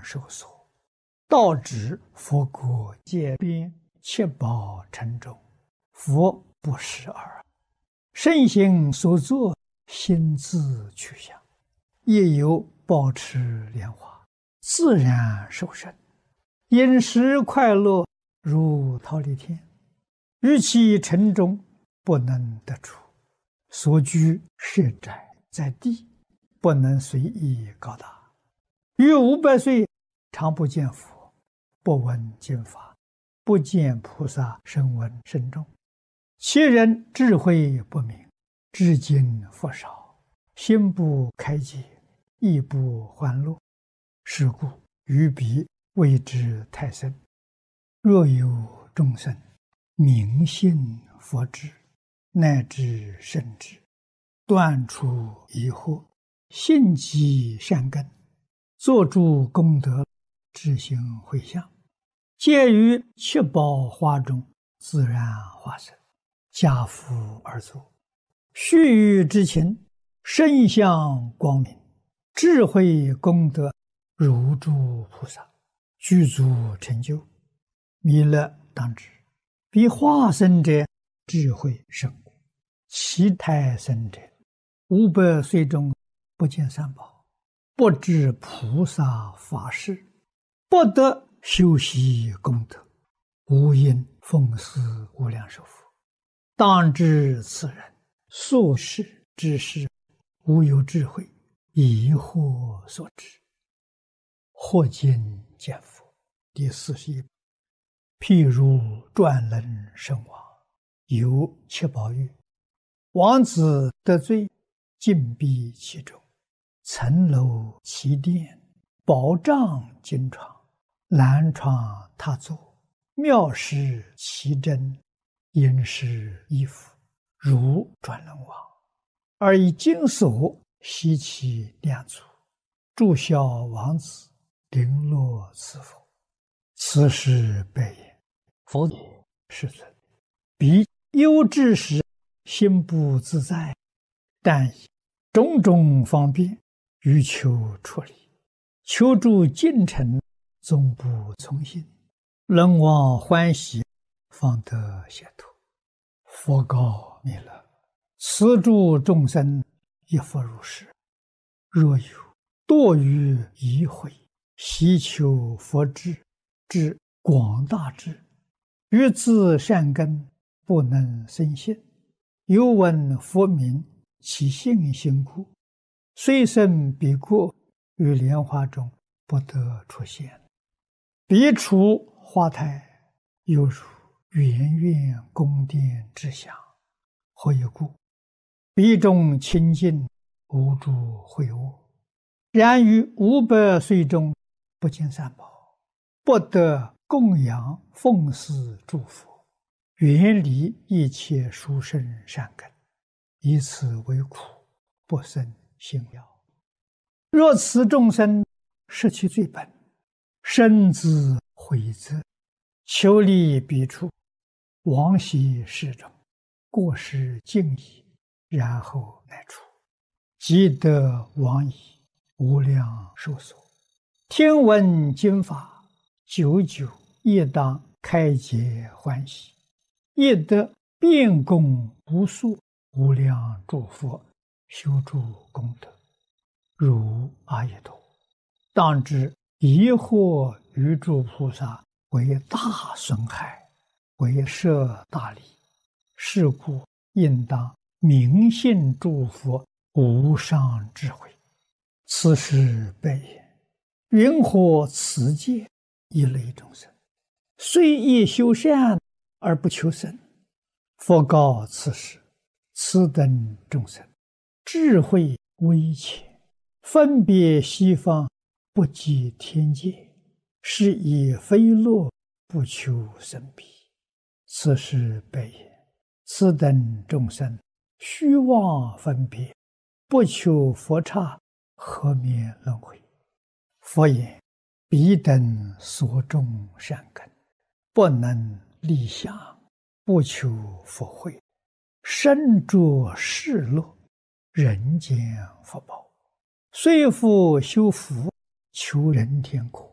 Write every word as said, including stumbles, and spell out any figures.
受所，道指佛国界边，七宝城中，佛不识耳。圣行所作，心自去向，亦有保持莲花，自然受生，饮食快乐如忉利天，于其城中不能得出，所居舍宅在地，不能随意高大。于五百岁常不见佛，不闻经法，不见菩萨声闻声众，其人智慧不明，至今佛少，心不开解，亦不欢乐。是故于彼谓之太僧。若有众生明信佛智，乃至圣智，断除疑惑，信积善根，作诸功德，自行回向，皆于七宝花中自然化身，家父而作，须臾之情，身相光明，智慧功德如诸菩萨，具足成就。弥勒当知，彼化身者智慧甚故，其胎生者五百岁中不见三宝，不知菩萨法事，不得修习功德，无因奉祀无量寿佛。当知此人所事之事，无有智慧，疑惑所致。或今见佛第四十一。譬如转轮圣王，有七宝玉，王子得罪，禁闭其中，层楼其殿，宝帐金床，蓝床榻座，妙施其珍，殷实衣服，如转轮王，而以金锁悉其两足，祝孝王子，绫罗赐佛。此时白言：佛也，世尊，彼忧之时，心不自在，但以种种方便，欲求出离，求助进程，总不从心，人望欢喜，方得解脱。佛告弥勒：此诸众生亦复如是。若有堕于疑悔，希求佛智，至广大智，于自善根不能生信，又闻佛名，其信心故，虽生彼国，于莲花中不得出现。彼处花台，犹如圆圆宫殿之祥。何以故？彼中清净，无诸秽恶。然于五百岁中，不见三宝，不得供养奉祀诸佛，远离一切殊胜善根，以此为苦，不生信了。若此众生失其最本，深自悔责，求离彼处，往昔世中，过失尽已，然后乃出，即得往矣，无量寿所。听闻经法，久久亦当开解欢喜，亦得遍供无数无量诸佛，修诸功德，如阿逸多。当知疑惑于诸菩萨，为大损害，为摄大利。是故应当明信诸佛无上智慧。此时白言：云何此界一类众生，虽亦修善而不求生？佛告此时：此等众生，智慧微浅，分别西方，不及天界，是以非乐，不求生彼。此时白言：此等众生，虚妄分别，不求佛刹，何免轮回？佛言：彼等所种善根，不能立想，不求佛慧，身着世乐，人间福报，虽复修福，求人天国，